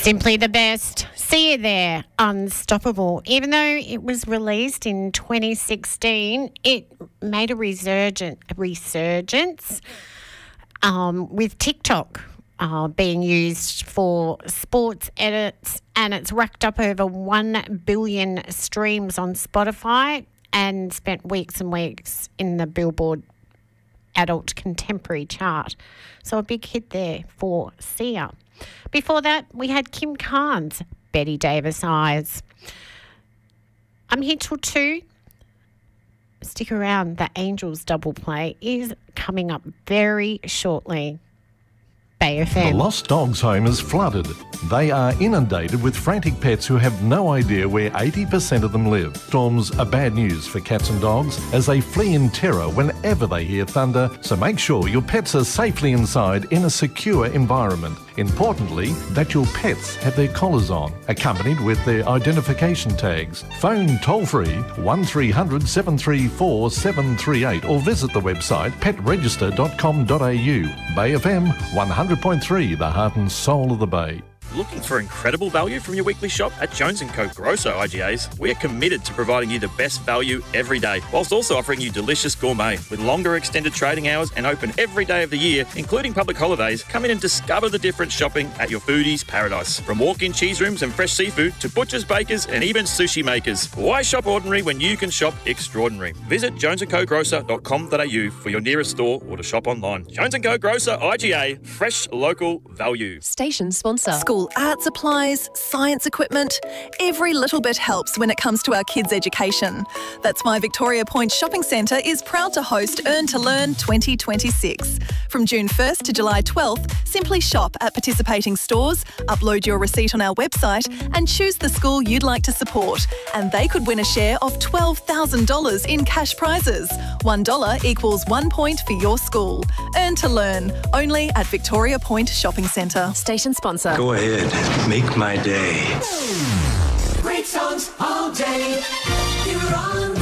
Simply the best. See you there, Unstoppable. Even though it was released in 2016, it made a resurgence with TikTok being used for sports edits, and it's racked up over 1 billion streams on Spotify and spent weeks and weeks in the Billboard Adult Contemporary chart. So a big hit there for Sia. Before that, we had Kim Carnes, Betty Davis Eyes. I'm here till 2. Stick around. The Angels double play is coming up very shortly. Bay FM. The Lost Dogs home is flooded. They are inundated with frantic pets who have no idea where 80% of them live. Storms are bad news for cats and dogs as they flee in terror whenever they hear thunder, so make sure your pets are safely inside in a secure environment. Importantly, that your pets have their collars on, accompanied with their identification tags. Phone toll-free 1300 734 738 or visit the website petregister.com.au. Bay FM 100.3, the heart and soul of the Bay. Looking for incredible value from your weekly shop? At Jones & Co Grosso IGAs, we are committed to providing you the best value every day, whilst also offering you delicious gourmet. With longer extended trading hours and open every day of the year, including public holidays, come in and discover the difference shopping at your foodie's paradise. From walk-in cheese rooms and fresh seafood to butchers, bakers and even sushi makers. Why shop ordinary when you can shop extraordinary? Visit jonesandcogrocer.com.au for your nearest store or to shop online. Jones & Co Grocer IGA, fresh local value. Station sponsor. School art supplies, science equipment. Every little bit helps when it comes to our kids' education. That's why Victoria Point Shopping Centre is proud to host Earn to Learn 2026. From June 1st to July 12th, simply shop at participating stores, upload your receipt on our website and choose the school you'd like to support. And they could win a share of $12,000 in cash prizes. $1 equals 1 point for your school. Earn to Learn, only at Victoria Point Shopping Centre. Station sponsor. Go ahead, make my day. Great songs all day. You're on